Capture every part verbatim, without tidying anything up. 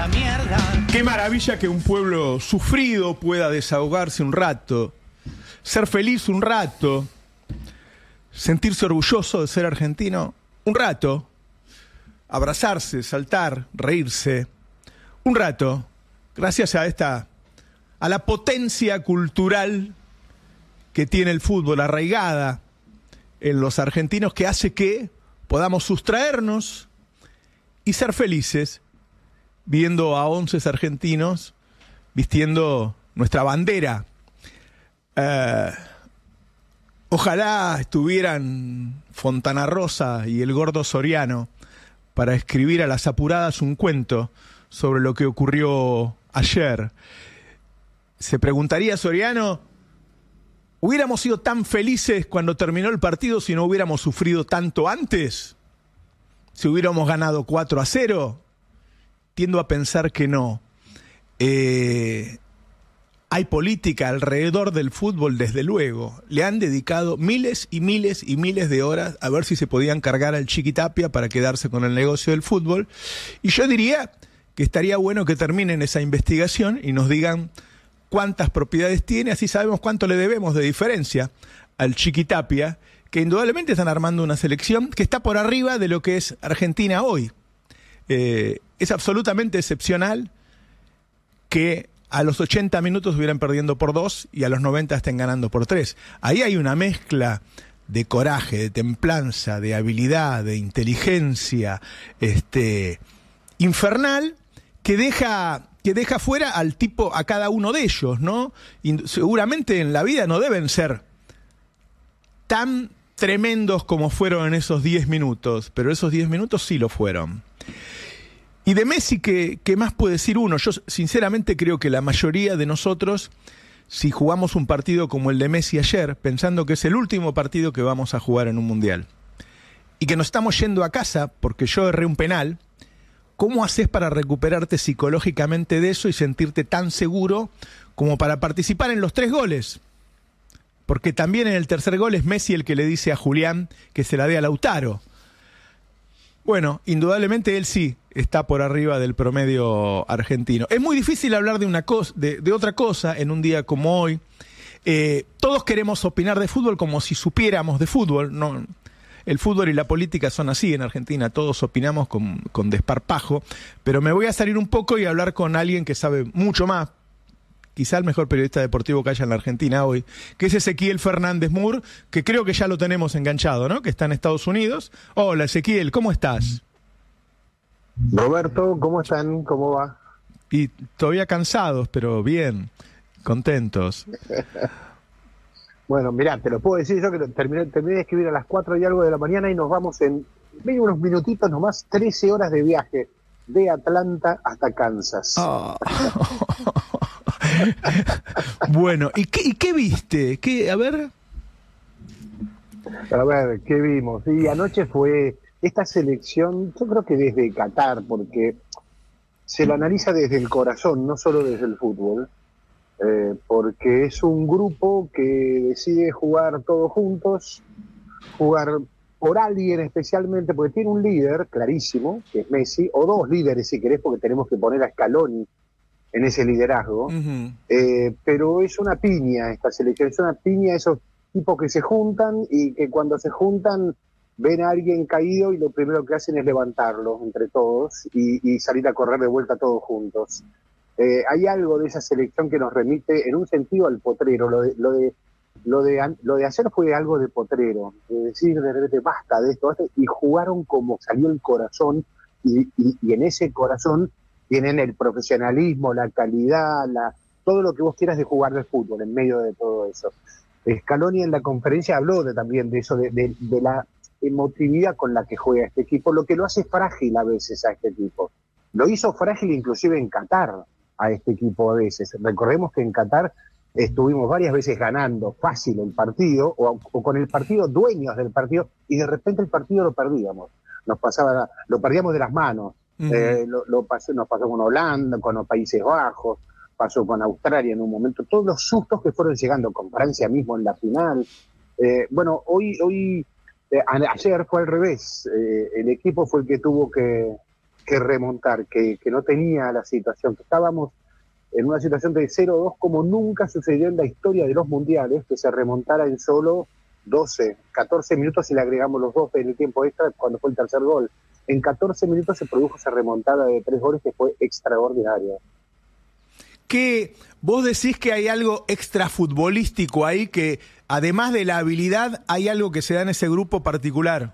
esta mierda. Qué maravilla que un pueblo sufrido pueda desahogarse un rato, ser feliz un rato, sentirse orgulloso de ser argentino un rato, abrazarse, saltar, reírse un rato, gracias a esta, a la potencia cultural que tiene el fútbol arraigada en los argentinos, que hace que podamos sustraernos y ser felices viendo a once argentinos vistiendo nuestra bandera. Eh, ojalá estuvieran Fontana Rosa y el Gordo Soriano para escribir a las apuradas un cuento sobre lo que ocurrió ayer. Se preguntaría Soriano, ¿hubiéramos sido tan felices cuando terminó el partido si no hubiéramos sufrido tanto antes? ¿Si hubiéramos ganado cuatro a cero? Tiendo a pensar que no. Eh, hay política alrededor del fútbol, desde luego. Le han dedicado miles y miles y miles de horas a ver si se podían cargar al Chiquitapia para quedarse con el negocio del fútbol. Y yo diría que estaría bueno que terminen esa investigación y nos digan cuántas propiedades tiene, así sabemos cuánto le debemos de diferencia al Chiquitapia, que indudablemente están armando una selección que está por arriba de lo que es Argentina hoy. Eh, es absolutamente excepcional que a los ochenta minutos hubieran perdiendo por dos y a los noventa estén ganando por tres. Ahí hay una mezcla de coraje, de templanza, de habilidad, de inteligencia, este, infernal, que deja, que deja fuera al tipo, a cada uno de ellos, ¿no? Y seguramente en la vida no deben ser tan tremendos como fueron en esos diez minutos, pero esos diez minutos sí lo fueron. Y de Messi, ¿qué, qué más puede decir uno? Yo sinceramente creo que la mayoría de nosotros, si jugamos un partido como el de Messi ayer, pensando que es el último partido que vamos a jugar en un mundial, y que nos estamos yendo a casa porque yo erré un penal, ¿cómo haces para recuperarte psicológicamente de eso y sentirte tan seguro como para participar en los tres goles? Porque también en el tercer gol es Messi el que le dice a Julián que se la dé a Lautaro. Bueno, indudablemente él sí está por arriba del promedio argentino. Es muy difícil hablar de, una cosa, de, de otra cosa en un día como hoy. Eh, todos queremos opinar de fútbol como si supiéramos de fútbol. No, el fútbol y la política son así en Argentina, todos opinamos con, con desparpajo. Pero me voy a salir un poco y hablar con alguien que sabe mucho más, quizá el mejor periodista deportivo que haya en la Argentina hoy, que es Ezequiel Fernández Mur, que creo que ya lo tenemos enganchado, ¿no? Que está en Estados Unidos. Hola, Ezequiel, ¿cómo estás? Roberto, ¿cómo están? ¿Cómo va? Y todavía cansados, pero bien, contentos. Bueno, mirá, te lo puedo decir yo que terminé, terminé de escribir a las cuatro y algo de la mañana y nos vamos en medio unos minutitos nomás, trece horas de viaje de Atlanta hasta Kansas. Oh. Bueno, ¿y qué, ¿y qué viste? ¿Qué, a ver? A ver, ¿qué vimos? Y anoche fue esta selección, yo creo que desde Qatar, porque se lo analiza desde el corazón, no solo desde el fútbol, eh, porque es un grupo que decide jugar todos juntos, jugar por alguien especialmente, porque tiene un líder clarísimo, que es Messi, o dos líderes si querés, porque tenemos que poner a Scaloni en ese liderazgo, uh-huh. eh, pero es una piña esta selección, es una piña esos tipos que se juntan y que cuando se juntan ven a alguien caído y lo primero que hacen es levantarlo entre todos y, y salir a correr de vuelta todos juntos. Eh, hay algo de esa selección que nos remite en un sentido al potrero, lo de, lo de, lo de, lo de hacer fue algo de potrero, de decir de repente basta de esto, basta, y jugaron como salió el corazón y, y, y en ese corazón tienen el profesionalismo, la calidad, la, todo lo que vos quieras de jugar de fútbol en medio de todo eso. Scaloni en la conferencia habló de, también de eso, de, de, de la emotividad con la que juega este equipo, lo que lo hace frágil a veces a este equipo. Lo hizo frágil inclusive en Qatar a este equipo a veces. Recordemos que en Qatar estuvimos varias veces ganando fácil el partido, o, o con el partido dueños del partido, y de repente el partido lo perdíamos. Nos pasaba, lo perdíamos de las manos. Uh-huh. Eh, lo, lo pasó, nos pasó con Holanda, con los Países Bajos, pasó con Australia en un momento, todos los sustos que fueron llegando, con Francia mismo en la final. Eh, bueno, hoy, hoy eh, ayer fue al revés, eh, el equipo fue el que tuvo que, que remontar, que, que no tenía la situación, que estábamos en una situación de cero dos como nunca sucedió en la historia de los mundiales, que se remontara en solo doce, catorce minutos y le agregamos los dos en el tiempo extra cuando fue el tercer gol. En catorce minutos se produjo esa remontada de tres goles que fue extraordinaria. Que vos decís que hay algo extrafutbolístico ahí, que además de la habilidad hay algo que se da en ese grupo particular.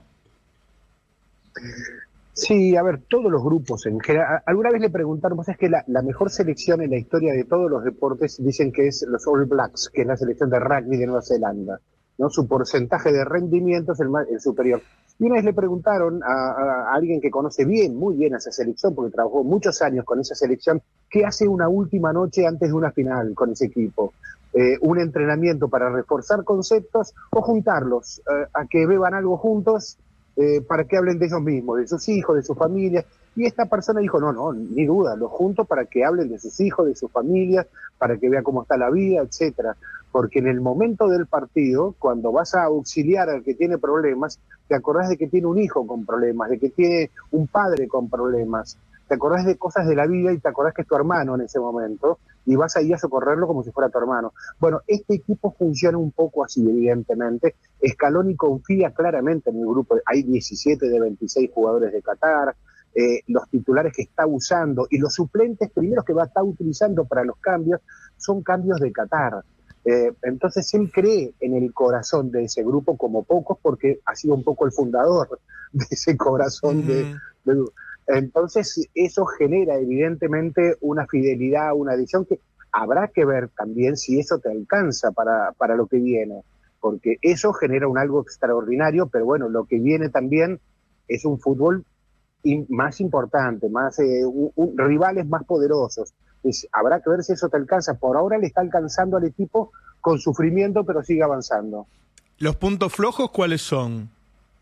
Sí, a ver, todos los grupos en general. Alguna vez le preguntaron, vos es que la, la mejor selección en la historia de todos los deportes dicen que es los All Blacks, que es la selección de rugby de Nueva Zelanda, ¿no? Su porcentaje de rendimiento es el, más, el superior. Y una vez le preguntaron a, a, a alguien que conoce bien, muy bien a esa selección, porque trabajó muchos años con esa selección, ¿qué hace una última noche antes de una final con ese equipo? Eh, un entrenamiento para reforzar conceptos o juntarlos eh, a que beban algo juntos. Eh, para que hablen de ellos mismos, de sus hijos, de sus familias. Y esta persona dijo, no, no, ni duda, los junto para que hablen de sus hijos, de sus familias, para que vea cómo está la vida, etcétera. Porque en el momento del partido, cuando vas a auxiliar al que tiene problemas, te acordás de que tiene un hijo con problemas, de que tiene un padre con problemas, te acordás de cosas de la vida y te acordás que es tu hermano en ese momento, y vas ahí a socorrerlo como si fuera tu hermano. Bueno, este equipo funciona un poco así, evidentemente. Scaloni confía claramente en el grupo. Hay diecisiete de veintiséis jugadores de Qatar, eh, los titulares que está usando y los suplentes primeros que va a estar utilizando para los cambios son cambios de Qatar. Eh, entonces él cree en el corazón de ese grupo como pocos, porque ha sido un poco el fundador de ese corazón. Mm. de, de Entonces eso genera evidentemente una fidelidad, una adhesión que habrá que ver también si eso te alcanza para, para lo que viene, porque eso genera un algo extraordinario, pero bueno, lo que viene también es un fútbol in, más importante, más eh, un, un, rivales más poderosos. Es, habrá que ver si eso te alcanza. Por ahora le está alcanzando al equipo con sufrimiento, pero sigue avanzando. ¿Los puntos flojos cuáles son?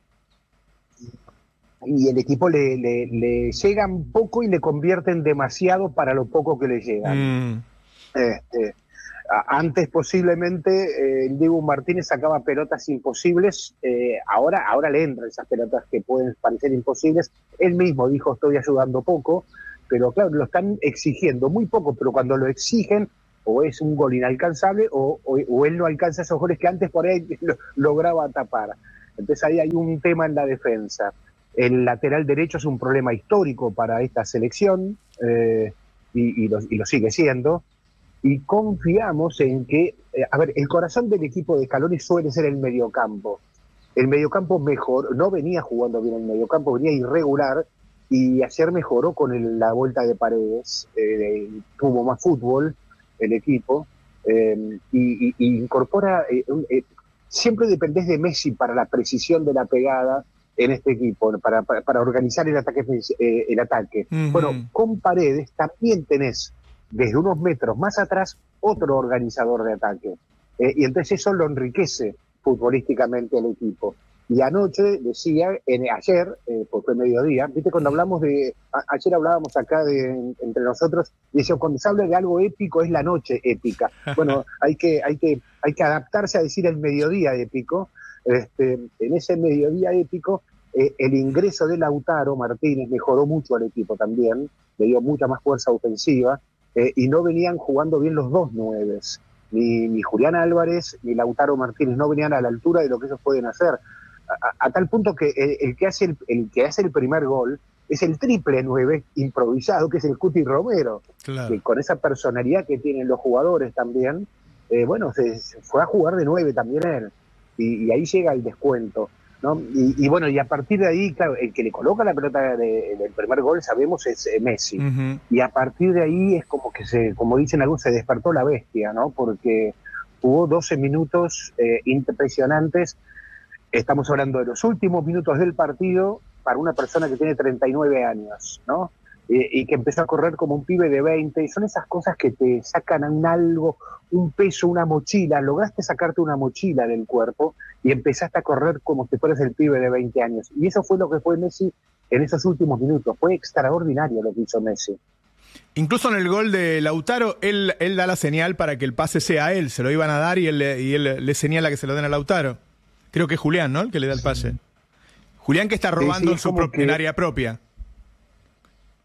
Y el equipo le, le, le llegan poco y le convierten demasiado para lo poco que le llegan. Mm. Este, antes posiblemente eh, el Dibu Martínez sacaba pelotas imposibles, eh, ahora, ahora le entran esas pelotas que pueden parecer imposibles. Él mismo dijo, estoy ayudando poco, pero claro, lo están exigiendo muy poco, pero cuando lo exigen o es un gol inalcanzable o, o, o él no alcanza esos goles que antes por ahí lo, lograba tapar. Entonces ahí hay un tema en la defensa. El lateral derecho es un problema histórico para esta selección eh, y, y, lo, y lo sigue siendo. Y confiamos en que, eh, a ver, el corazón del equipo de Scaloni suele ser el mediocampo. El mediocampo mejor, no venía jugando bien el mediocampo, venía irregular y ayer mejoró con el, la vuelta de Paredes, eh, tuvo más fútbol el equipo eh, y, y, y incorpora, eh, eh, siempre dependés de Messi para la precisión de la pegada en este equipo, para, para, para organizar el ataque. Eh, el ataque. Uh-huh. Bueno, con Paredes también tenés desde unos metros más atrás otro organizador de ataque. Eh, y entonces eso lo enriquece futbolísticamente al equipo. Y anoche decía, en, ayer, eh, porque fue mediodía, viste cuando hablamos de, a, ayer hablábamos acá de, en, entre nosotros, y decía, cuando se habla de algo épico es la noche épica. Bueno, hay que, hay que, hay que adaptarse a decir el mediodía épico. Este, en ese mediodía épico, eh, el ingreso de Lautaro Martínez mejoró mucho al equipo también, le dio mucha más fuerza ofensiva, eh, y no venían jugando bien los dos nueves, ni, ni Julián Álvarez ni Lautaro Martínez, no venían a la altura de lo que ellos pueden hacer, a, a tal punto que el, el, que hace el, el que hace el primer gol es el triple nueve improvisado, que es el Cuti Romero, claro. Que con esa personalidad que tienen los jugadores también, eh, bueno, se, se fue a jugar de nueve también él. Y, y ahí llega el descuento, ¿no? Y, y bueno, y a partir de ahí, claro, el que le coloca la pelota de, del primer gol, sabemos, es eh, Messi. Uh-huh. Y a partir de ahí es como que se, como dicen algunos, se despertó la bestia, ¿no? Porque hubo doce minutos eh, impresionantes. Estamos hablando de los últimos minutos del partido para una persona que tiene treinta y nueve años, ¿no? Y que empezó a correr como un pibe de veinte, y son esas cosas que te sacan un algo, un peso, una mochila, lograste sacarte una mochila del cuerpo y empezaste a correr como si fueras el pibe de veinte años. Y eso fue lo que fue Messi en esos últimos minutos, fue extraordinario lo que hizo Messi. Incluso en el gol de Lautaro, él, él da la señal para que el pase sea a él, se lo iban a dar y él, y él le señala que se lo den a Lautaro. Creo que es Julián, ¿no?, el que le da el pase. Sí. Julián, que está robando sí, sí, en su propia, en área propia.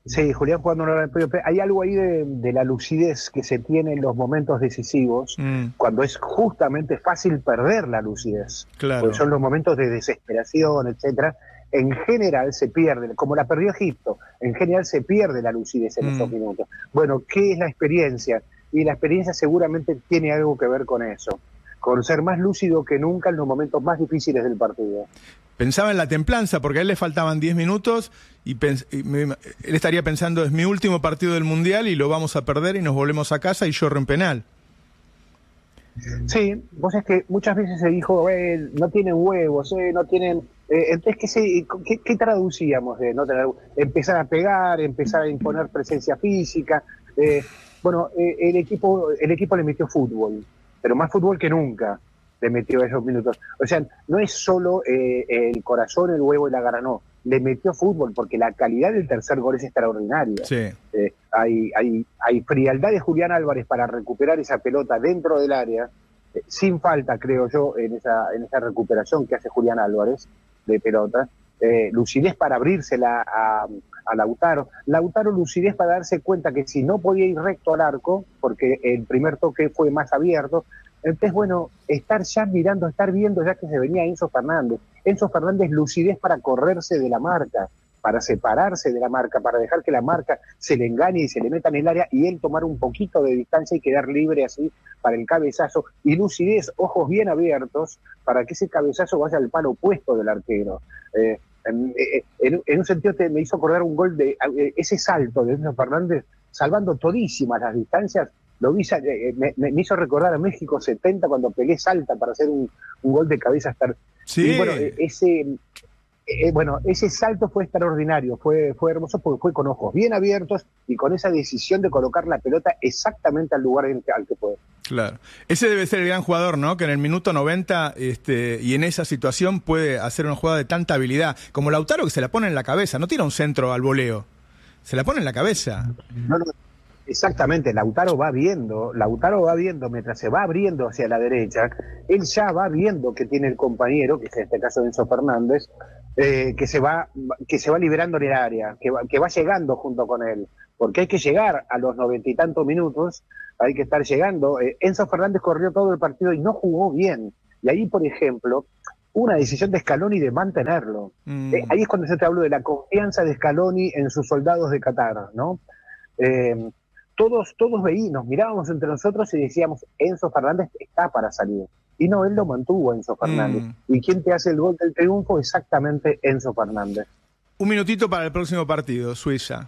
Sí, Julián jugando una gran... Hay algo ahí de, de la lucidez que se tiene en los momentos decisivos, Mm, cuando es justamente fácil perder la lucidez, porque claro. son los momentos de desesperación, etcétera. En general se pierde, como la perdió Egipto, en general se pierde la lucidez en esos Mm. minutos. Bueno, ¿qué es la experiencia? Y la experiencia seguramente tiene algo que ver con eso, con ser más lúcido que nunca en los momentos más difíciles del partido. Pensaba en la templanza, porque a él le faltaban diez minutos y, pens- y me- él estaría pensando, es mi último partido del Mundial y lo vamos a perder y nos volvemos a casa y yo en penal. Sí, vos es que muchas veces se dijo, eh, no tienen huevos, eh, no tienen... Eh, entonces, ¿qué, se, qué, qué traducíamos de no tener? Empezar a pegar, empezar a imponer presencia física. Eh, bueno, eh, el, equipo, el equipo le metió fútbol, pero más fútbol que nunca le metió esos minutos. O sea, no es solo eh, el corazón, el huevo y la gana, no. Le metió fútbol porque la calidad del tercer gol es extraordinaria. Sí. Eh, hay, hay, hay frialdad de Julián Álvarez para recuperar esa pelota dentro del área, eh, sin falta, creo yo, en esa, en esa recuperación que hace Julián Álvarez de pelota. Eh, lucidez para abrírsela a, a Lautaro. Lautaro lucidez para darse cuenta que si no podía ir recto al arco, porque el primer toque fue más abierto, entonces, bueno, estar ya mirando, estar viendo ya que se venía Enzo Fernández. Enzo Fernández lucidez para correrse de la marca, para separarse de la marca, para dejar que la marca se le engañe y se le meta en el área y él tomar un poquito de distancia y quedar libre así para el cabezazo. Y lucidez, ojos bien abiertos, para que ese cabezazo vaya al palo opuesto del arquero. Eh, en, en, en un sentido te, me hizo acordar un gol de eh, ese salto de Enzo Fernández, salvando todísimas las distancias. Lo vi, eh, me, me hizo recordar a México setenta cuando Pelé salta para hacer un, un gol de cabeza. Hasta, Sí. y bueno, ese... Eh, bueno, ese salto fue extraordinario, fue, fue hermoso porque fue con ojos bien abiertos y con esa decisión de colocar la pelota exactamente al lugar en que, al que fue. Claro. Ese debe ser el gran jugador, ¿no? Que en el minuto noventa este, y en esa situación puede hacer una jugada de tanta habilidad. Como Lautaro, que se la pone en la cabeza, no tira un centro al voleo, se la pone en la cabeza. No, no, exactamente, Lautaro va viendo, Lautaro va viendo mientras se va abriendo hacia la derecha, él ya va viendo que tiene el compañero, que es en este caso Enzo Fernández, eh, que se va que se va liberando en el área, que va, que va llegando junto con él, porque hay que llegar a los noventa y tantos minutos, hay que estar llegando. Eh, Enzo Fernández corrió todo el partido y no jugó bien, y ahí, por ejemplo, una decisión de Scaloni de mantenerlo. Mm. Eh, ahí es cuando yo te hablo de la confianza de Scaloni en sus soldados de Qatar, ¿no? Eh, todos, todos veíamos, nos mirábamos entre nosotros y decíamos, Enzo Fernández está para salir. Y no, él lo mantuvo, Enzo Fernández. Mm. ¿Y quién te hace el gol del triunfo? Exactamente Enzo Fernández. Un minutito para el próximo partido, Suiza.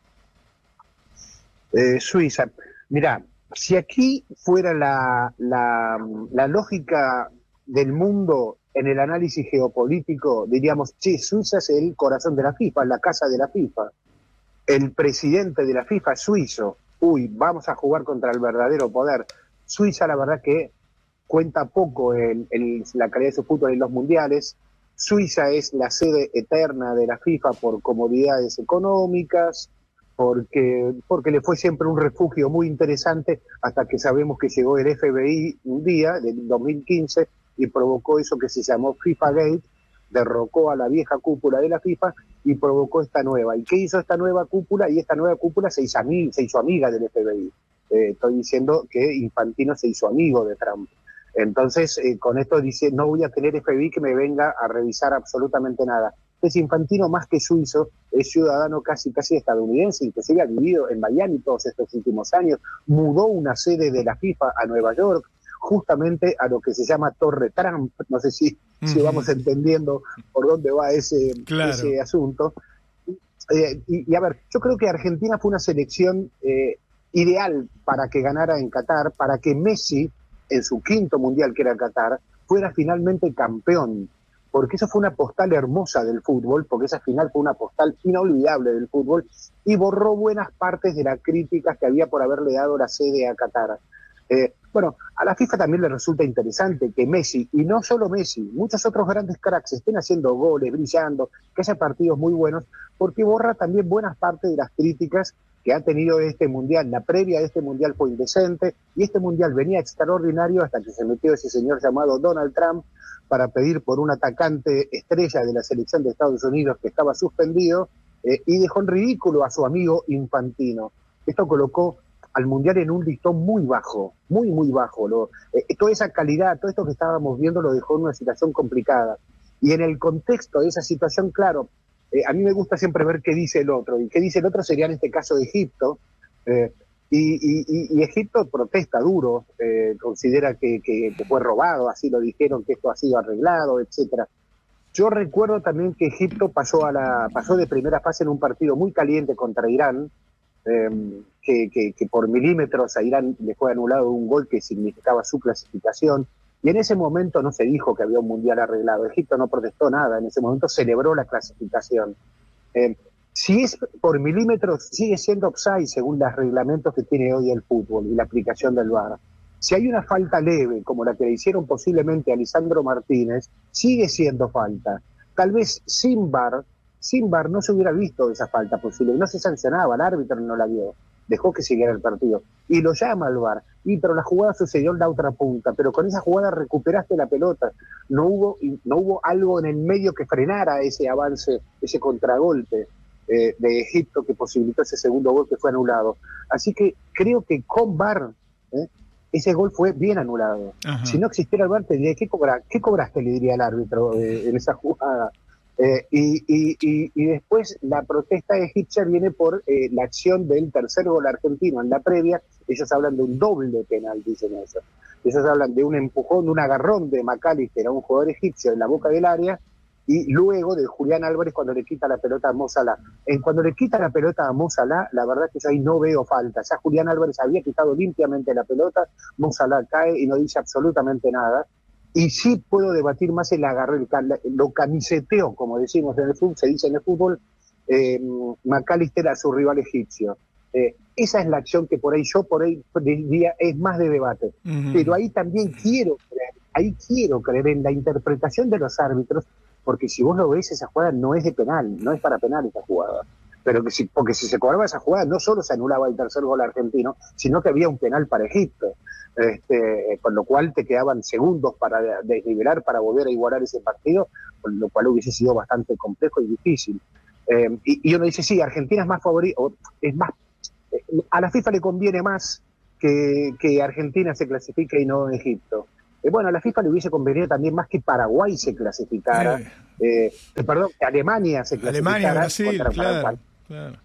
Eh, Suiza. Mirá, si aquí fuera la, la, la lógica del mundo en el análisis geopolítico, diríamos, che, Suiza es el corazón de la FIFA, la casa de la FIFA. El presidente de la FIFA es suizo. Uy, vamos a jugar contra el verdadero poder. Suiza, la verdad que cuenta poco en, en la calidad de su fútbol en los mundiales. Suiza es la sede eterna de la FIFA por comodidades económicas, porque, porque le fue siempre un refugio muy interesante, hasta que sabemos que llegó el F B I un día, del dos mil quince, y provocó eso que se llamó FIFA Gate, derrocó a la vieja cúpula de la FIFA y provocó esta nueva. ¿Y qué hizo esta nueva cúpula? Y esta nueva cúpula se hizo, amiga, se hizo amiga del F B I. Eh, estoy diciendo que Infantino se hizo amigo de Trump. Entonces, eh, con esto dice, no voy a tener F B I que me venga a revisar absolutamente nada. Entonces, Infantino, más que suizo, es ciudadano casi casi estadounidense, inclusive ha vivido en Miami todos estos últimos años, mudó una sede de la FIFA a Nueva York, justamente a lo que se llama Torre Trump. No sé si, uh-huh. si vamos entendiendo por dónde va ese, claro. ese asunto. Eh, y, y a ver, yo creo que Argentina fue una selección eh, ideal para que ganara en Qatar, para que Messi, en su quinto mundial que era Qatar, fuera finalmente campeón, porque eso fue una postal hermosa del fútbol, porque esa final fue una postal inolvidable del fútbol y borró buenas partes de las críticas que había por haberle dado la sede a Qatar. Eh, bueno, a la FIFA también le resulta interesante que Messi, y no solo Messi, muchos otros grandes cracks estén haciendo goles, brillando, que haya partidos muy buenos, porque borra también buenas partes de las críticas que ha tenido este mundial. La previa de este mundial fue indecente, y este mundial venía extraordinario hasta que se metió ese señor llamado Donald Trump para pedir por un atacante estrella de la selección de Estados Unidos que estaba suspendido, eh, y dejó en ridículo a su amigo Infantino. Esto colocó al Mundial en un listón muy bajo, muy, muy bajo. Lo, eh, toda esa calidad, todo esto que estábamos viendo lo dejó en una situación complicada. Y en el contexto de esa situación, claro, eh, a mí me gusta siempre ver qué dice el otro. Y qué dice el otro sería en este caso de Egipto. Eh, y, y, y Egipto protesta duro, eh, considera que, que, que fue robado, así lo dijeron, que esto ha sido arreglado, etcétera. Yo recuerdo también que Egipto pasó, a la, pasó de primera fase en un partido muy caliente contra Irán, eh, que, que, que por milímetros a Irán le fue anulado un gol que significaba su clasificación. Y en ese momento no se dijo que había un mundial arreglado. Egipto no protestó nada, en ese momento celebró la clasificación. Eh, si es por milímetros, sigue siendo offside según los reglamentos que tiene hoy el fútbol y la aplicación del V A R. Si hay una falta leve, como la que le hicieron posiblemente a Lisandro Martínez, sigue siendo falta. Tal vez sin V A R, sin V A R no se hubiera visto esa falta posible, no se sancionaba, el árbitro no la vio, dejó que siguiera el partido. Y lo llama al V A R, y pero la jugada sucedió en la otra punta, pero con esa jugada recuperaste la pelota, no hubo, no hubo algo en el medio que frenara ese avance, ese contragolpe eh, de Egipto que posibilitó ese segundo gol que fue anulado. Así que creo que con V A R, ¿eh? ese gol fue bien anulado. Ajá. Si no existiera el V A R, te diría, ¿qué, cobra, ¿qué cobraste? Le diría el árbitro eh, en esa jugada. Eh, y, y, y, y después la protesta egipcia viene por eh, la acción del tercer gol argentino en la previa. Ellos hablan de un doble penal, dicen eso. Ellos hablan de un empujón, de un agarrón de McAllister a un jugador egipcio en la boca del área, y luego de Julián Álvarez cuando le quita la pelota a Mo Salah. En cuando le quita la pelota a Mo Salah, la verdad es que yo ahí no veo falta. Ya Julián Álvarez había quitado limpiamente la pelota, Mo Salah cae y no dice absolutamente nada. Y sí puedo debatir más el agarre, lo camiseteo, como decimos en el fútbol, se dice en el fútbol, eh, McAllister a su rival egipcio. Eh, esa es la acción que por ahí yo por ahí diría es más de debate. Uh-huh. Pero ahí también quiero creer, ahí quiero creer en la interpretación de los árbitros, porque si vos lo ves, esa jugada no es de penal, no es para penal esa jugada. Pero que si, porque si se cobraba esa jugada, no solo se anulaba el tercer gol argentino, sino que había un penal para Egipto. Este, con lo cual te quedaban segundos para desnivelar, para volver a igualar ese partido, con lo cual hubiese sido bastante complejo y difícil. Eh, y, y uno dice, sí, Argentina es más favorito, es más, a la FIFA le conviene más que, que Argentina se clasifique y no Egipto. Eh, bueno, a la FIFA le hubiese convenido también más que Paraguay se clasificara, eh, eh, perdón, que Alemania se clasificara. Alemania, Brasil, contra claro, Paraguay. claro.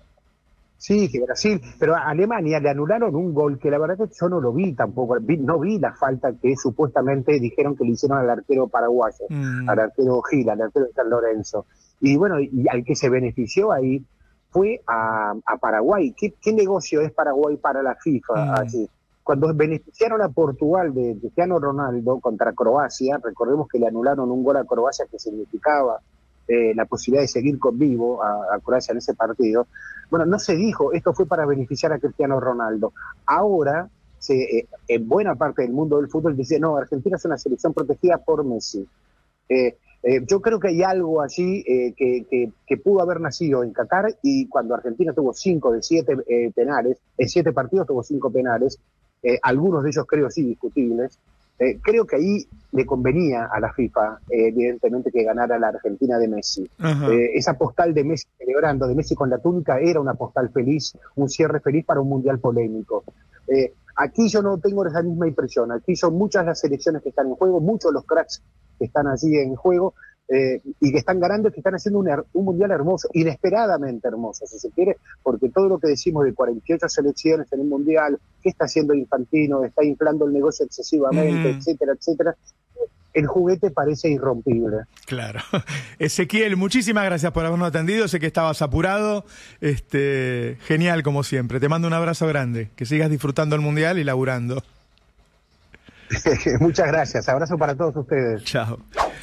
Sí, que Brasil, pero a Alemania le anularon un gol que la verdad que yo no lo vi tampoco, vi, no vi la falta que supuestamente dijeron que le hicieron al arquero paraguayo, mm. al arquero Gil, al arquero de San Lorenzo. Y bueno, y al que se benefició ahí fue a, a Paraguay. ¿Qué, ¿Qué negocio es Paraguay para la FIFA? Mm. Así? Cuando beneficiaron a Portugal de Cristiano Ronaldo contra Croacia, recordemos que le anularon un gol a Croacia que significaba eh, la posibilidad de seguir con vivo a, a Croacia en ese partido. Bueno, no se dijo, esto fue para beneficiar a Cristiano Ronaldo. Ahora, se, eh, en buena parte del mundo del fútbol dice, no, Argentina es una selección protegida por Messi. Eh, eh, yo creo que hay algo allí eh, que, que, que pudo haber nacido en Qatar, y cuando Argentina tuvo cinco de siete eh, penales, en siete partidos tuvo cinco penales, eh, algunos de ellos creo sí discutibles, eh, creo que ahí le convenía a la FIFA, eh, evidentemente, que ganara la Argentina de Messi. Eh, esa postal de Messi celebrando, de Messi con la túnica, era una postal feliz, un cierre feliz para un mundial polémico. Eh, aquí yo no tengo esa misma impresión, aquí son muchas las selecciones que están en juego, muchos los cracks que están allí en juego, eh, y que están ganando, que están haciendo un, un mundial hermoso, inesperadamente hermoso, si se quiere, porque todo lo que decimos de cuarenta y ocho selecciones en un mundial, ¿qué está haciendo Infantino? Está inflando el negocio excesivamente, mm. etcétera, etcétera. El juguete parece irrompible. Claro. Ezequiel, muchísimas gracias por habernos atendido. Sé que estabas apurado. Este, genial, como siempre. Te mando un abrazo grande. Que sigas disfrutando el mundial y laburando. Muchas gracias. Abrazo para todos ustedes. Chao.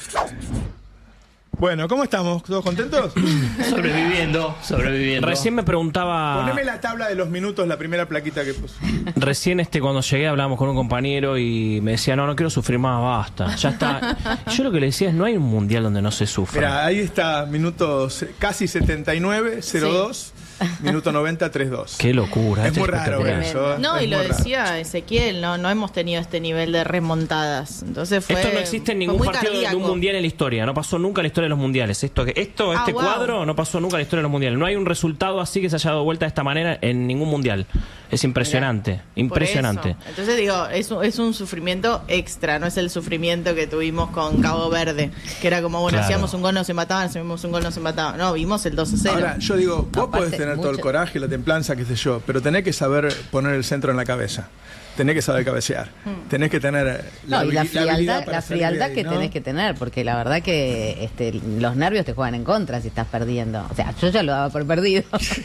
Bueno, ¿cómo estamos? ¿Todos contentos? Sobreviviendo, sobreviviendo. Recién me preguntaba... Poneme la tabla de los minutos, la primera plaquita que puso. Recién este, cuando llegué hablábamos con un compañero y me decía, no, no quiero sufrir más, basta. Ya está. Yo lo que le decía es, no hay un mundial donde no se sufra. Mira, ahí está, minutos casi setenta y nueve, cero dos. Sí. Minuto noventa, tres dos. Qué locura. Es esto muy raro espectacular. eso. ¿eh? No, Es y lo muy raro. decía Ezequiel, no, no hemos tenido este nivel de remontadas. Entonces fue, Esto no existe en fue ningún muy partido de cardíaco. un mundial en la historia. No pasó nunca en la historia de los mundiales. Esto, que- esto Ah, este wow. cuadro no pasó nunca en la historia de los mundiales. No hay un resultado así que se haya dado vuelta de esta manera en ningún mundial. Es impresionante. Por Impresionante. eso. Entonces digo, es un, es un sufrimiento extra, no es el sufrimiento que tuvimos con Cabo Verde, que era como, bueno, Claro. hacíamos un gol, no se mataban, hacíamos un gol, no se mataban. No, vimos el dos a cero. Ahora, yo digo, vos Aparte, podés tener todo el mucho- coraje, la templanza, qué sé yo, pero tenés que saber poner el centro en la cabeza. Tenés que saber cabecear. Tenés que tener eh, No, y la habili- frialdad, habilidad la para salir de frialdad ahí, que ¿no? tenés que tener, porque la verdad que este, los nervios te juegan en contra si estás perdiendo. O sea, yo ya lo daba por perdido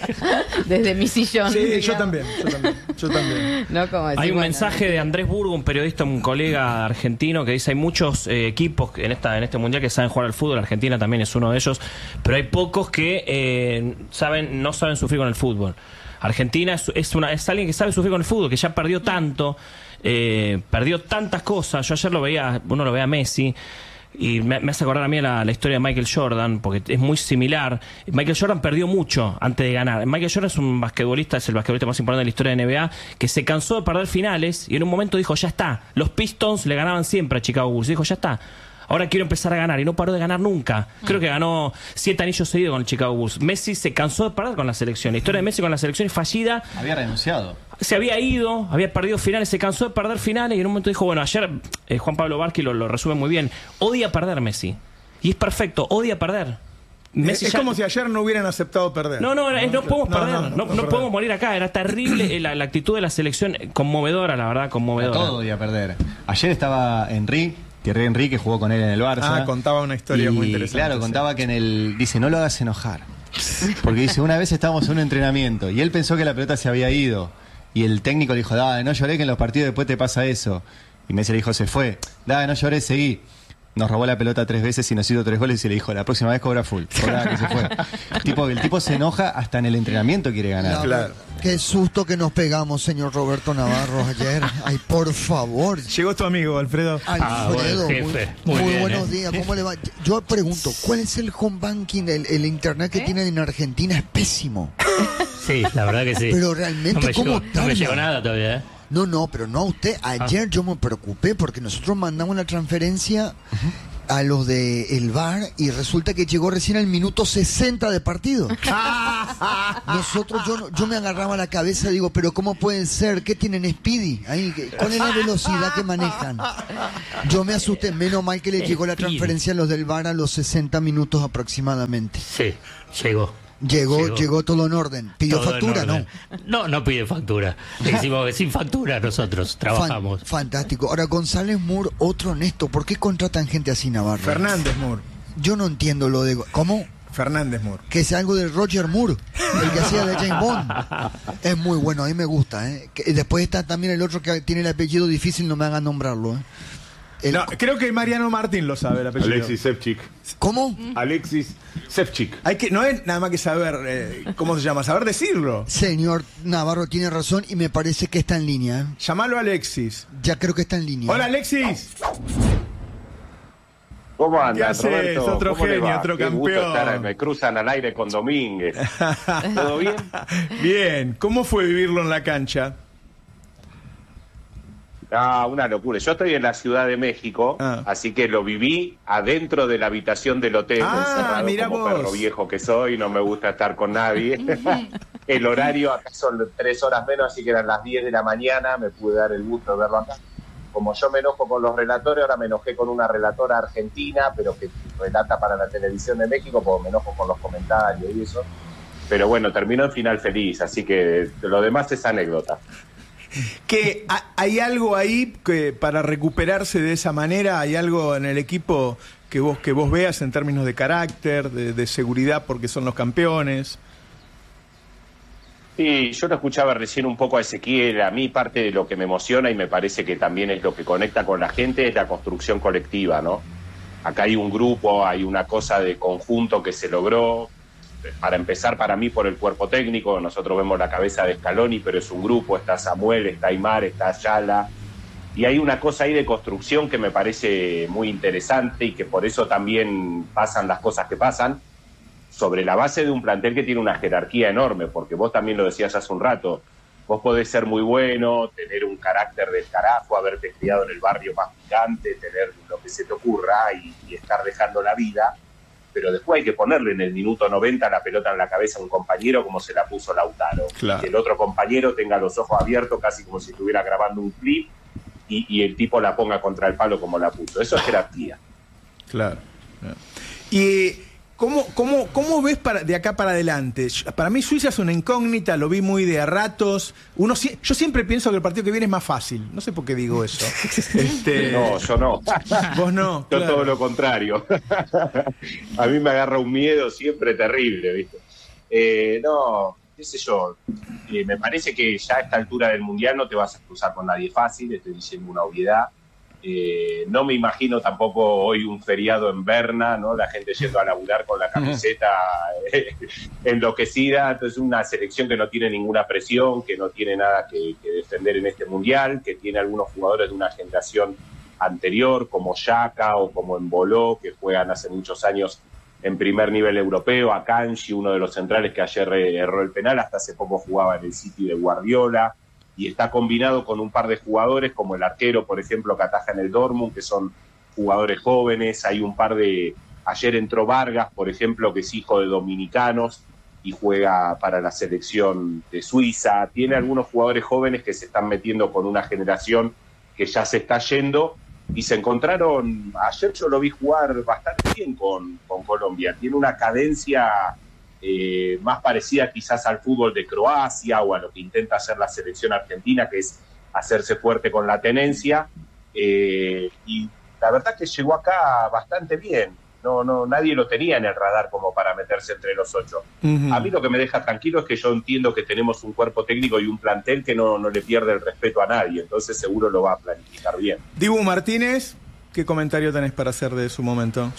desde mi sillón. Sí, yo digamos. también, yo también, yo también. No como decir, Hay un bueno, mensaje de Andrés Burgo, un periodista, un colega argentino, que dice hay muchos eh, equipos en esta en este mundial que saben jugar al fútbol. Argentina también es uno de ellos, pero hay pocos que eh, saben no saben sufrir con el fútbol. Argentina es, es, una, es alguien que sabe sufrir con el fútbol, que ya perdió tanto, eh, perdió tantas cosas. Yo ayer lo veía, uno lo veía a Messi, y me, me hace acordar a mí la, la historia de Michael Jordan, porque es muy similar. Michael Jordan perdió mucho antes de ganar. Michael Jordan es un basquetbolista, es el basquetbolista más importante de la historia de N B A, que se cansó de perder finales y en un momento dijo, ya está. Los Pistons le ganaban siempre a Chicago Bulls. Dijo, ya está. Ahora quiero empezar a ganar, y no paró de ganar nunca. Creo que ganó siete anillos seguidos con el Chicago Bulls. Messi se cansó de perder con la selección. La historia de Messi con la selección es fallida. Había renunciado. Se había ido, había perdido finales, se cansó de perder finales y en un momento dijo, bueno, ayer eh, Juan Pablo Varsky lo, lo resume muy bien, odia perder Messi. Y es perfecto, odia perder. Messi es ya- como si ayer no hubieran aceptado perder. No, no, no, no podemos No, perder, no, no, no, no, no perder. podemos morir acá, era terrible la, la actitud de la selección, conmovedora, la verdad, conmovedora. Todo día perder. Ayer estaba Henry, Thierry Henry, que jugó con él en el Barça. Ah, contaba una historia y, muy interesante. Claro, sí. contaba que en el. Dice, no lo hagas enojar. Porque dice, una vez estábamos en un entrenamiento y él pensó que la pelota se había ido. Y el técnico le dijo, dale, no lloré, que en los partidos después te pasa eso. Y Messi le dijo, se fue. Dale, no lloré, seguí. Nos robó la pelota tres veces y nos hizo tres goles y le dijo, la próxima vez cobra full. Cobra que se fue. tipo, el tipo se enoja hasta en el entrenamiento quiere ganar. La- Claro. Qué susto que nos pegamos, señor Roberto Navarro, ayer. Ay, por favor. Llegó tu amigo, Alfredo. Ah, Alfredo, bueno, muy, jefe, muy muy bien, buenos ¿eh? días. ¿Cómo le va? Yo pregunto, ¿cuál es el home banking? El, el internet que tienen en Argentina es pésimo. Sí, la verdad que sí. Pero realmente, no me ¿cómo llegó, no me tarda? llegó nada todavía, ¿eh? No, no, pero no a usted. Ayer yo me preocupé porque nosotros mandamos la transferencia a los de el V A R y resulta que llegó recién al minuto sesenta de partido. Nosotros, yo, no- yo me agarraba la cabeza y digo, pero ¿cómo pueden ser? ¿Qué tienen Speedy? Ahí, ¿qué- ¿cuál es la velocidad que manejan? Yo me asusté, menos mal que le llegó la Speedy. transferencia a los del V A R a los sesenta minutos aproximadamente. Sí, llegó. Llegó, Llegó. llegó todo en orden. ¿Pidió Todo en factura? No. orden. No, no pide factura. Le decimos que sin factura nosotros trabajamos. Fan- fantástico. Ahora, González Moore, otro honesto. ¿Por qué contratan gente así, Navarro? Fernández Moore. Yo no entiendo lo de... ¿Cómo? Fernández Moore. Que es algo de Roger Moore, el que hacía de James Bond. Es muy bueno, a mí me gusta. ¿eh? Que después está también el otro que tiene el apellido difícil, no me hagan nombrarlo. ¿eh? El- No, creo que Mariano Martín lo sabe, el apellido. Alexis Sevchik. ¿Cómo? Alexis Sevchik. Hay que, no es nada más que saber, eh, ¿cómo se llama? Saber decirlo. Señor Navarro tiene razón y me parece que está en línea. ¿eh? Llamalo a Alexis. Ya creo que está en línea. Hola, Alexis. ¿Cómo ¿Qué andas, haces? Roberto? Otro ¿Cómo le genio, va? otro Qué gusto campeón. estar, me cruzan al aire con Domínguez. ¿Todo bien? Bien. ¿Cómo fue vivirlo en la cancha? Ah, una locura. Yo estoy en la Ciudad de México, Ah. así que lo viví adentro de la habitación del hotel, Ah, encerrado mirá como vos. perro viejo que soy, no me gusta estar con nadie. El horario acá son tres horas menos, así que eran las diez de la mañana, me pude dar el gusto de verlo acá. Como yo me enojo con los relatores, ahora me enojé con una relatora argentina, pero que relata para la televisión de México, porque me enojo con los comentarios y eso. Pero bueno, terminó en final feliz, así que lo demás es anécdota. Que ha- hay algo ahí que para recuperarse de esa manera, hay algo en el equipo que vos que vos veas en términos de carácter, de, de seguridad, porque son los campeones. Sí, yo lo escuchaba recién un poco a Ezequiel. A mí parte de lo que me emociona y me parece que también es lo que conecta con la gente es la construcción colectiva, ¿no? Acá hay un grupo, hay una cosa de conjunto que se logró. Para empezar, para mí, por el cuerpo técnico, nosotros vemos la cabeza de Scaloni, pero es un grupo, está Samuel, está Aymar, está Ayala, y hay una cosa ahí de construcción que me parece muy interesante y que por eso también pasan las cosas que pasan. sobre la base de un plantel que tiene una jerarquía enorme, porque vos también lo decías hace un rato, vos podés ser muy bueno, tener un carácter del carajo, haberte criado en el barrio más picante, tener lo que se te ocurra y, y estar dejando la vida, pero después hay que ponerle en el minuto noventa la pelota en la cabeza a un compañero como se la puso Lautaro. Claro. Que el otro compañero tenga los ojos abiertos casi como si estuviera grabando un clip y, y el tipo la ponga contra el palo como la puso. Eso es jerarquía. Claro. claro. Y ¿cómo, cómo, cómo ves para, de acá para adelante? Para mí Suiza es una incógnita, lo vi muy de a ratos. Uno, yo siempre pienso que el partido que viene es más fácil. No sé por qué digo eso. este... No, yo no. Vos no. Yo claro. todo lo contrario. A mí me agarra un miedo siempre terrible, ¿viste? Eh, no, qué sé yo. Eh, me parece que ya a esta altura del Mundial no te vas a cruzar con nadie fácil, estoy diciendo una obviedad. Eh, no me imagino tampoco hoy un feriado en Berna, ¿no? La gente yendo a laburar con la camiseta eh, enloquecida. Entonces una selección que no tiene ninguna presión, que no tiene nada que, que defender en este Mundial, que tiene algunos jugadores de una generación anterior, como Xhaka o como Embolo, que juegan hace muchos años en primer nivel europeo, a Kanji, uno de los centrales que ayer erró el penal, hasta hace poco jugaba en el City de Guardiola, y está combinado con un par de jugadores como el arquero, por ejemplo, que ataja en el Dortmund, que son jugadores jóvenes. Hay un par de... Ayer entró Vargas, por ejemplo, que es hijo de dominicanos y juega para la selección de Suiza. Tiene algunos jugadores jóvenes que se están metiendo con una generación que ya se está yendo y se encontraron... Ayer yo lo vi jugar bastante bien con, con Colombia. Tiene una cadencia... Eh, más parecida quizás al fútbol de Croacia o a lo que intenta hacer la selección argentina, que es hacerse fuerte con la tenencia, eh, y la verdad que llegó acá bastante bien. No, no, nadie lo tenía en el radar como para meterse entre los ocho. Uh-huh. A mí lo que me deja tranquilo es que yo entiendo que tenemos un cuerpo técnico y un plantel que no, no le pierde el respeto a nadie, entonces seguro lo va a planificar bien. Dibu Martínez, ¿qué comentario tenés para hacer de su momento?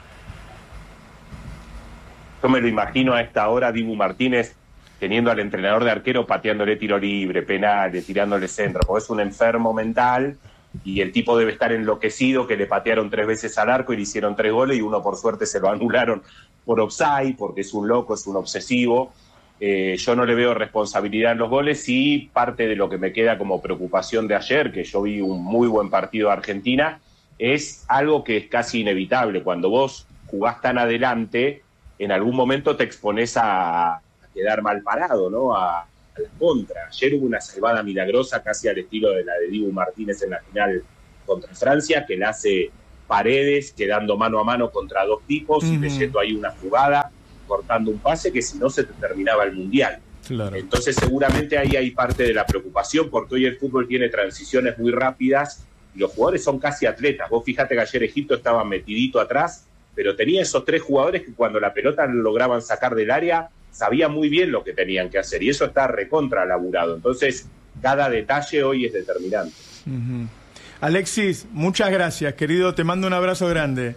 Yo me lo imagino a esta hora, Dibu Martínez teniendo al entrenador de arquero pateándole tiro libre, penales, tirándole centro, porque es un enfermo mental y el tipo debe estar enloquecido, que le patearon tres veces al arco y le hicieron tres goles y uno por suerte se lo anularon por offside, porque es un loco, es un obsesivo. Eh, yo no le veo responsabilidad en los goles y parte de lo que me queda como preocupación de ayer, que yo vi un muy buen partido de Argentina, es algo que es casi inevitable. Cuando vos jugás tan adelante, en algún momento te expones a, a quedar mal parado, ¿no? A, a la contra. Ayer hubo una salvada milagrosa casi al estilo de la de Dibu Martínez en la final contra Francia, que la hace Paredes, quedando mano a mano contra dos tipos uh-huh. y leyendo ahí una jugada, cortando un pase que si no se te terminaba el Mundial. Claro. Entonces seguramente ahí hay parte de la preocupación, porque hoy el fútbol tiene transiciones muy rápidas y los jugadores son casi atletas. Vos fíjate que ayer Egipto estaba metidito atrás, pero tenía esos tres jugadores que cuando la pelota lograban sacar del área, sabían muy bien lo que tenían que hacer, y eso está recontra laburado. Entonces, cada detalle hoy es determinante. Uh-huh. Alexis, muchas gracias, querido, te mando un abrazo grande.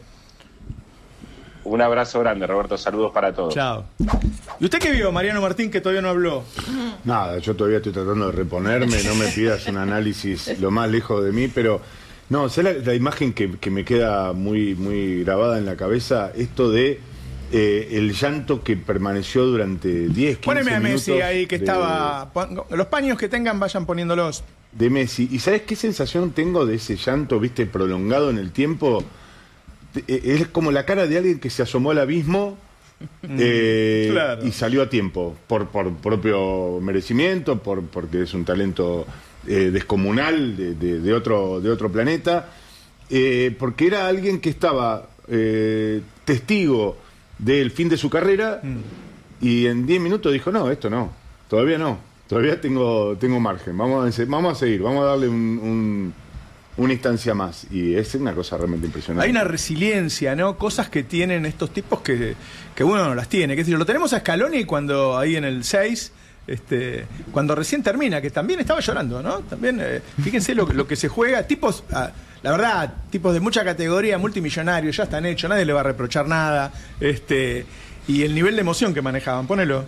Un abrazo grande, Roberto, saludos para todos. Chao. ¿Y usted qué vio, Mariano Martín, que todavía no habló? Nada, yo todavía estoy tratando de reponerme, no me pidas un análisis lo más lejos de mí, pero... No, sé la, la imagen que, que me queda muy, muy grabada en la cabeza, esto de eh, el llanto que permaneció durante diez, quince Póneme a minutos. Messi ahí que de, estaba... Los paños que tengan vayan poniéndolos. De Messi. ¿Y sabes qué sensación tengo de ese llanto, viste, prolongado en el tiempo? Es como la cara de alguien que se asomó al abismo eh, claro. y salió a tiempo, por, por propio merecimiento, por porque es un talento... Eh, descomunal de, de, de otro de otro planeta, eh, porque era alguien que estaba eh, testigo del fin de su carrera mm. y en diez minutos dijo, no, esto no, todavía no, todavía tengo tengo margen, vamos a, vamos a seguir, vamos a darle un, un, una instancia más, y es una cosa realmente impresionante. Hay una resiliencia, ¿no? Cosas que tienen estos tipos que, que uno no las tiene, que es decir, lo tenemos a Scaloni cuando ahí en el seis... Este, cuando recién termina, que también estaba llorando, ¿no? También, eh, fíjense lo, lo que se juega, tipos, ah, la verdad, tipos de mucha categoría, multimillonarios, ya están hechos, nadie le va a reprochar nada, este, y el nivel de emoción que manejaban, ponelo.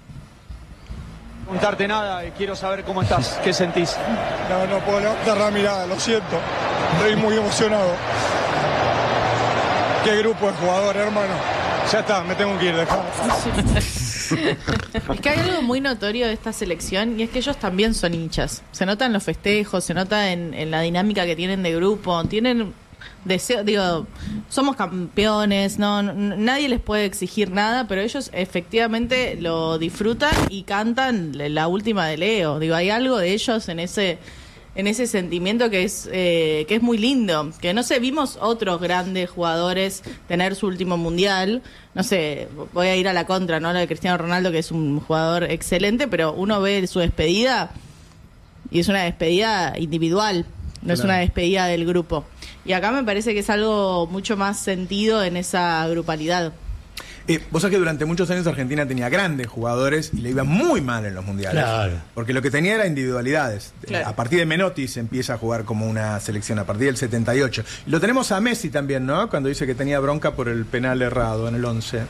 Contarte nada, quiero saber cómo estás, qué sentís. No, no puedo levantar la mirada, lo siento, estoy muy emocionado. Qué grupo de jugadores, hermano. Ya está, me tengo que ir, dejado. Es que hay algo muy notorio de esta selección y es que ellos también son hinchas. Se nota en los festejos, se nota en, en la dinámica que tienen de grupo, tienen deseo, digo, somos campeones, no, no nadie les puede exigir nada, pero ellos efectivamente lo disfrutan y cantan la última de Leo. Digo, hay algo de ellos en ese en ese sentimiento que es eh, que es muy lindo, que no sé, vimos otros grandes jugadores tener su último mundial, no sé, voy a ir a la contra, ¿no? Lo de Cristiano Ronaldo, que es un jugador excelente, pero uno ve su despedida y es una despedida individual, no claro. es una despedida del grupo. Y acá me parece que es algo mucho más sentido en esa grupalidad. Eh, vos sabés que durante muchos años Argentina tenía grandes jugadores y le iba muy mal en los mundiales. Claro. Porque lo que tenía era individualidades. Claro. A partir de Menotti se empieza a jugar como una selección, a partir del setenta y ocho. Y lo tenemos a Messi también, ¿no? Cuando dice que tenía bronca por el penal errado en el once.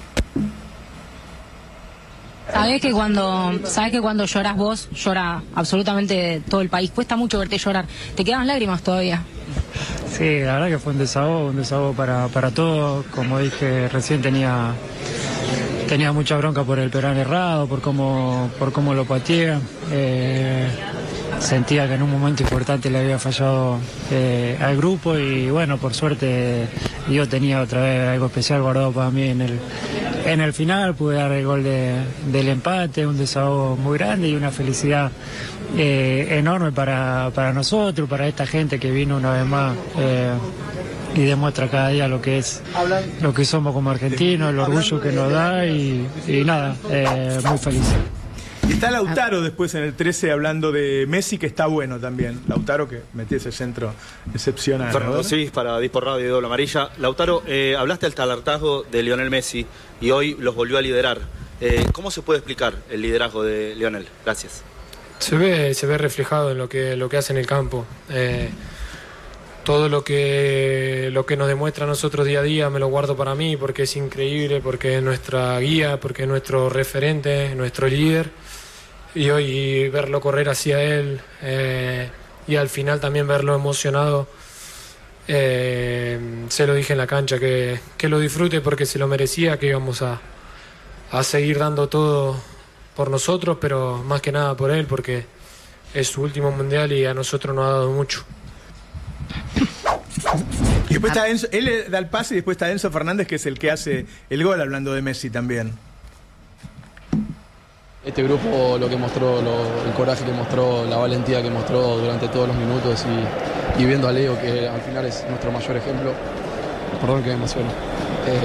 Sabés que cuando sabés que cuando lloras vos, llora absolutamente todo el país. Cuesta mucho verte llorar. ¿Te quedan lágrimas todavía? Sí, la verdad que fue un desahogo, un desahogo para, para todos. Como dije recién, tenía tenía mucha bronca por el penal errado, por cómo, por cómo lo pateé. Eh, sentía que en un momento importante le había fallado eh, al grupo y bueno, por suerte yo tenía otra vez algo especial guardado para mí en el, en el final. Pude dar el gol de, del empate, un desahogo muy grande y una felicidad eh, enorme para, para nosotros, para esta gente que vino una vez más eh, y demuestra cada día lo que es lo que somos como argentinos, el orgullo que nos da y, y nada, eh, muy feliz. Y está Lautaro después en el trece hablando de Messi, que está bueno también. Lautaro que metió ese centro excepcional. Fernando Cis para Dispo Radio y Doble Amarilla. Lautaro, eh, hablaste del talartazgo de Lionel Messi y hoy los volvió a liderar. Eh, ¿Cómo se puede explicar el liderazgo de Lionel? Gracias. Se ve, se ve reflejado en lo que, lo que hace en el campo. Eh, todo lo que, lo que nos demuestra a nosotros día a día me lo guardo para mí porque es increíble, porque es nuestra guía, porque es nuestro referente, nuestro líder. Y hoy verlo correr hacia él eh, y al final también verlo emocionado, eh, se lo dije en la cancha, que, que lo disfrute porque se lo merecía, que íbamos a, a seguir dando todo por nosotros, pero más que nada por él, porque es su último mundial y a nosotros nos ha dado mucho. Y después está Enzo, él da el pase y después está Enzo Fernández, que es el que hace el gol, hablando de Messi también. Este grupo, lo que mostró, lo, el coraje que mostró, la valentía que mostró durante todos los minutos y, y viendo a Leo, que al final es nuestro mayor ejemplo. Perdón que me emociono. Eh,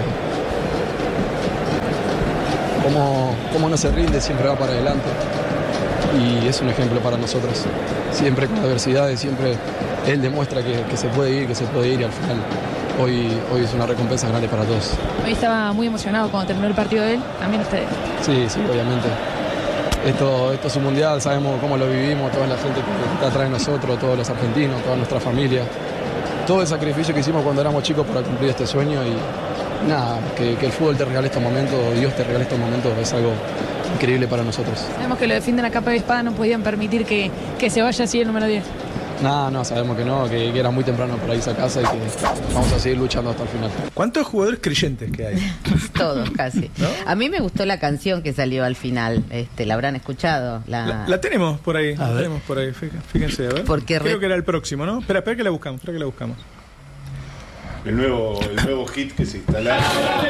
cómo, cómo no se rinde, siempre va para adelante. Y es un ejemplo para nosotros. Siempre con adversidades, siempre él demuestra que, que se puede ir, que se puede ir y al final hoy, hoy es una recompensa grande para todos. Hoy estaba muy emocionado cuando terminó el partido de él, también ustedes. Sí, sí, obviamente. Esto, esto es un mundial, sabemos cómo lo vivimos, toda la gente que está atrás de nosotros, todos los argentinos, toda nuestra familia. Todo el sacrificio que hicimos cuando éramos chicos para cumplir este sueño y nada, que, que el fútbol te regale estos momentos, Dios te regale estos momentos, es algo increíble para nosotros. Sabemos que lo defienden a capa de espada, no podían permitir que, que se vaya así el número diez. No, no, sabemos que no, que, que era muy temprano para irse a casa y que vamos a seguir luchando hasta el final. ¿Cuántos jugadores creyentes que hay? Todos, casi. ¿No? A mí me gustó la canción que salió al final. Este, ¿la habrán escuchado? La, la, la tenemos por ahí, a la ver. tenemos por ahí, fíjense, a ver. Porque Creo re... que era el próximo, ¿no? Espera, espera que la buscamos, espera que la buscamos. El nuevo, el nuevo hit que se instala.